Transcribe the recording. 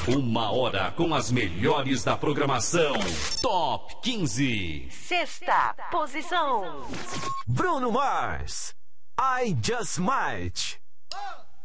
Uma hora com as melhores da programação. Top 15. Sexta posição. Bruno Mars, I Just Might.